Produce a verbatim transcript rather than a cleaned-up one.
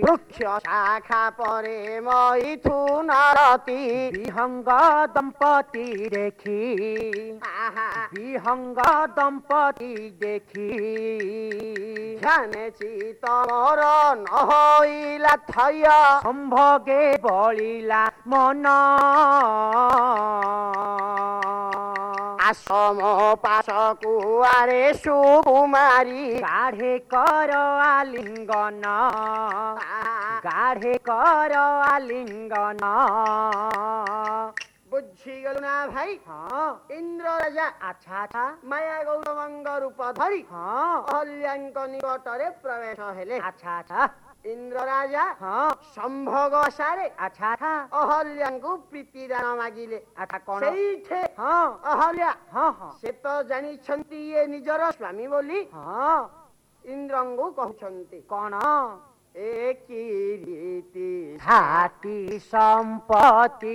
ବୃକ୍ଷ ଶାଖା ପରେ ମଇଥୁନ ରତି ବିହଙ୍ଗ ଦମ୍ପତି ଦେଖି ବିହଙ୍ଗ ଦମ୍ପତି ଦେଖି ଧ୍ୟାନେ ଚିତ୍ତମର ନ ହୋଇଲା ଥୟ ସମ୍ଭୋଗେ ବଳିଲା ମନ ଆସମ ପାଶ କୁଆରେ ସୁକୁମାରୀ ଗାଢ଼େ କର ଆଲିଙ୍ଗନ ଗାଢ଼େ କର ଆଲିଙ୍ଗନ ବୁଝିଗଲୁ ନା ଭାଇ? ହଁ ଇନ୍ଦ୍ର ରାଜା ଆଚ୍ଛା ଆଚ୍ଛା ମାୟା ଗୌତମଙ୍କ ରୂପ ଧରି ହଁ ଅହଲ୍ୟାଙ୍କ ନିକଟରେ ପ୍ରବେଶ ହେଲେ। ଆଚ୍ଛା ଆଚ୍ଛା ଇନ୍ଦ୍ର ରାଜା ହଁ ସମ୍ଭୋଗ ସାରେ ଆଚ୍ଛା ଆଚ୍ଛା ଅହଲ୍ୟାଙ୍କୁ ପ୍ରୀତିଦାନ ମାଗିଲେ। ଆଚ୍ଛା କ'ଣ ସେଇଠେ ହଁ ଅହଲ୍ୟା ହଁ ହଁ ସେ ତ ଜାଣିଛନ୍ତି ଇଏ ନିଜର ସ୍ୱାମୀ ବୋଲି ହଁ ଇନ୍ଦ୍ରଙ୍କୁ କହୁଛନ୍ତି କ'ଣ ଏ କି ରୀତି ହାତୀ ସମ୍ପତ୍ତି